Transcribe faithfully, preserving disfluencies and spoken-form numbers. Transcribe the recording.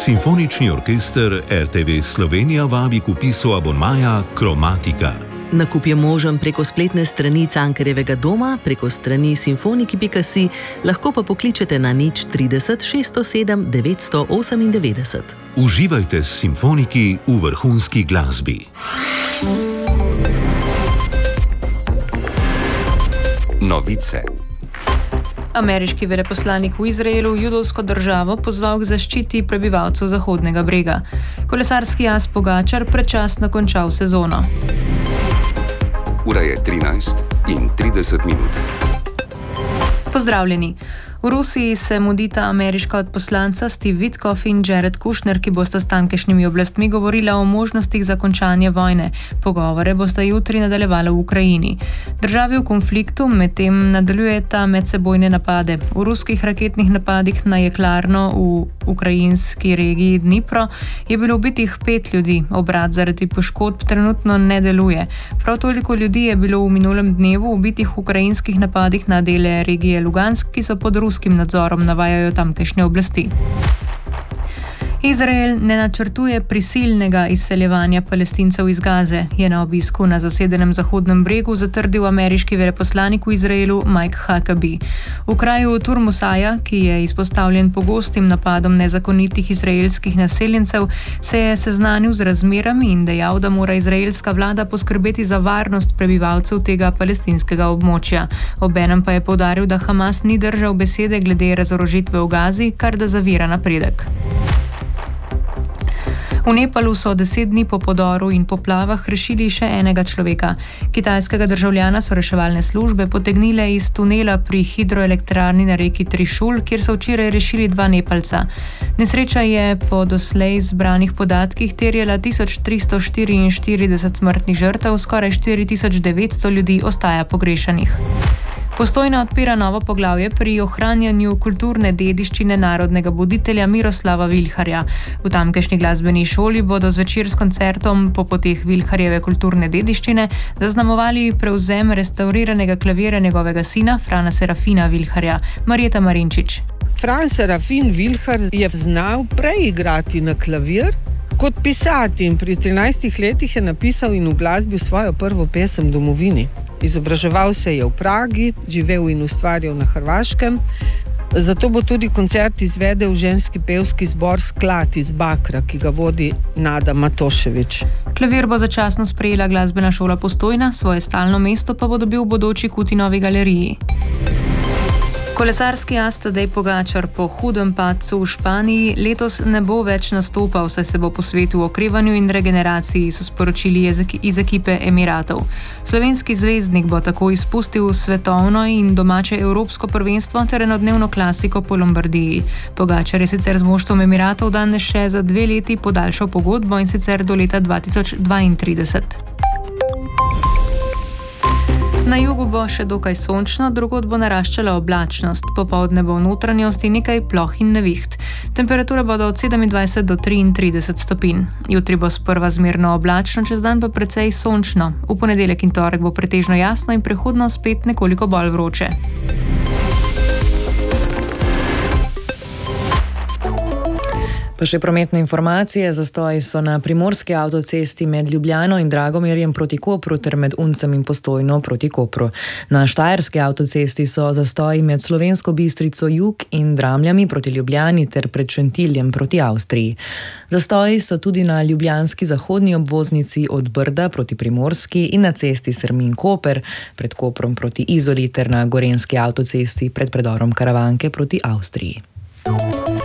Simfonični orkester R T V Slovenija vabi k vpisu abonmaja Kromatika. Nakup je možen preko spletne strani Cankarjevega doma, preko strani simfoniki pika si, lahko pa pokličete na nič trideset šeststo sedem devetsto osemindevetdeset. Uživajte s simfoniki v vrhunski glasbi. Novice. Ameriški veleposlanik v Izraelu judovsko državo pozval k zaščiti prebivalcev Zahodnega brega. Kolesarski as Pogačar predčasno končal sezono. Ura je trinajst in trideset minut. Pozdravljeni. V Rusiji se mudita ameriška odposlanca Steve Witkoff in Jared Kushner, ki bosta s tamkajšnjimi oblastmi govorila o možnostih za končanje vojne. Pogovore bosta jutri nadaljevala v Ukrajini. Državi v konfliktu medtem nadaljujeta medsebojne napade. V ruskih raketnih napadih na jeklarno v ukrajinski regiji Dnipro je bilo ubitih pet ljudi. Obrat zaradi poškodb trenutno ne deluje. Prav toliko ljudi je bilo v minulem dnevu ubitih v ukrajinskih napadih na dele regije Lugansk, ki so pod ruskim nadzorom, navajajo tamkajšnje oblasti. Izrael ne načrtuje prisilnega izseljevanja Palestincev iz Gaze, je na obisku na zasedenem Zahodnem bregu zatrdil ameriški veleposlanik v Izraelu Mike Huckabee. V kraju Turmusaja, ki je izpostavljen pogostim napadom nezakonitih izraelskih naseljencev, se je seznanil z razmerami in dejal, da mora izraelska vlada poskrbeti za varnost prebivalcev tega palestinskega območja. Obenem pa je poudaril, da Hamas ni držal besede glede razorožitve v Gazi, kar da zavira napredek. V Nepalu so deset dni po podoru in poplavah rešili še enega človeka. Kitajskega državljana so reševalne službe potegnile iz tunela pri hidroelektrarni na reki Trišul, kjer so včeraj rešili dva Nepalca. Nesreča je po doslej zbranih podatkih terjala tisoč tristo štiriinštirideset smrtnih žrtev, skoraj štiri tisoč devetsto ljudi ostaja pogrešanih. Postojna odpira novo poglavje pri ohranjanju kulturne dediščine narodnega buditelja Miroslava Vilharja. V tamkajšnji glasbeni šoli bodo zvečer s koncertom po poteh Vilharjeve kulturne dediščine zaznamovali prevzem restauriranega klavirja njegovega sina Frana Serafina Vilharja. Marjeta Marinčič. Fran Serafin Vilhar je znal preigrati na klavir kot pisati in pri trinajstih letih je napisal in uglasbil svojo prvo pesem Domovini. Izobraževal se je v Pragi, živel in ustvarjal na Hrvaškem, zato bo tudi koncert izvedel ženski pevski zbor Sklad iz Bakra, ki ga vodi Nada Matošević. Klavir bo začasno sprejela glasbena šola Postojna, svoje stalno mesto pa bo dobil v bodoči Kutinovi galeriji. Kolesarski as Tadej Pogačar po hudem padcu v Španiji letos ne bo več nastopal, saj se bo posvetil okrevanju in regeneraciji, so sporočili iz ekipe Emiratov. Slovenski zvezdnik bo tako izpustil svetovno in domače evropsko prvenstvo ter enodnevno klasiko po Lombardiji. Pogačar je sicer z moštvom Emiratov danes še za dve leti podaljšal pogodbo in sicer do leta dva tisoč dvaintrideset. Na jugu bo še dokaj sončno, drugod bo naraščala oblačnost. Popoldne bo v notranjosti nekaj ploh in neviht. Temperature bodo od sedemindvajset do triintrideset stopinj. Jutri bo sprva zmerno oblačno, čez dan pa precej sončno. V ponedeljek in torek bo pretežno jasno in prehodno spet nekoliko bolj vroče. Pa še prometne informacije. Zastoji so na primorski avtocesti med Ljubljano in Dragomirjem proti Kopru ter med Uncem in Postojno proti Kopru. Na štajerski avtocesti so zastoji med Slovensko Bistrico jug in Dramljami proti Ljubljani ter pred Šentiljem proti Avstriji. Zastoji so tudi na ljubljanski zahodni obvoznici od Brda proti Primorski in na cesti Sermin-Koper pred Koprom proti Izoli ter na gorenjski avtocesti pred predorom Karavanke proti Avstriji.